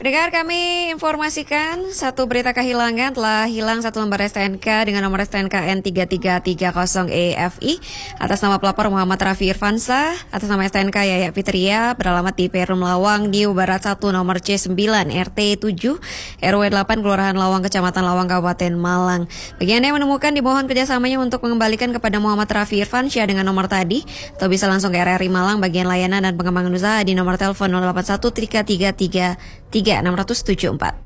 Pendengar, kami informasikan satu berita kehilangan. Telah hilang satu lembar STNK dengan nomor STNK N3330EFI atas nama pelapor Muhammad Raffi Irfansyah, atas nama STNK Yaya Fitria beralamat di Perum Lawang, Diu Barat 1 nomor C9 RT 7 RW 8 Kelurahan Lawang, Kecamatan Lawang, Kabupaten Malang. Bagi Anda yang menemukan, dimohon kerjasamanya untuk mengembalikan kepada Muhammad Raffi Irfansyah dengan nomor tadi, atau bisa langsung ke RRI Malang bagian layanan dan pengembangan usaha di nomor telepon 081 333 3674.